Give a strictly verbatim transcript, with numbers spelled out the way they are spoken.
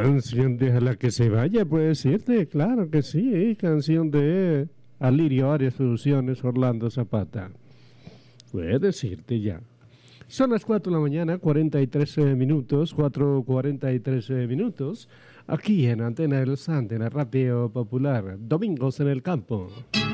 Canción de la que se vaya, puede decirte, claro que sí, canción de Alirio Arias Producciones, Orlando Zapata. Puede decirte ya. Son las cuatro de la mañana, cuarenta y tres minutos, cuatro cuarenta y tres minutos, aquí en Antena del Sante, en la Radio Popular, Domingos en el Campo.